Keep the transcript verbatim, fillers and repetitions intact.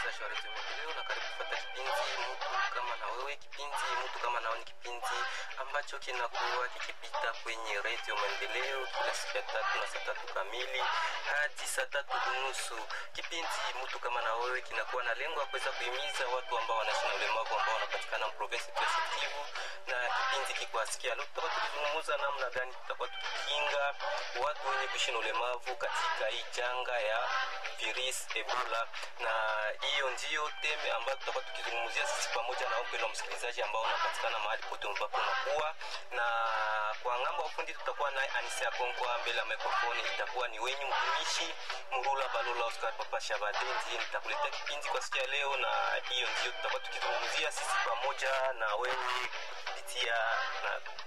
msikilizaji wa Radio Maendeleo na karibu kufuata kipindi Mtu Kama Na Wewe. Kipindi Mtu Kama Na Wewe ni kipindi ambacho kinakuwa kikipita kwenye Radio Maendeleo kila siku ya tatu na saa tatu kamili hadi saa tatu unusu. Kipindi Mtu Kama Na Wewe kinakuwa na lengo ya kuweza kuhimiza watu ambao wanaishi na ulemavu ambao wanapatikana mu province ya Kivu, na kipindi kikwasikia leo tutakuwa tukizungumza namna gani tutakuwa tukikinga watu wenye kuishi na ulemavu katika hii janga ya virus Ebola, na hiyo ndio teme ambayo tutakuwa tukizungumzia sisi pamoja na wewe msikilizaji ambao unapatikana mahali pote ambapo unakuwa. Na kwa ngambo ya fundi tutakuwa naye Anisia Konkwa, mbele ya microphone itakuwa ni wenyu mtumishi Murula Balola Oscar Papa Shabadenzi. Nitakuletea kipindi kwa siku ya leo, na hiyo ndio tutakuwa tukizungumzia sisi pamoja na wewe kupitia na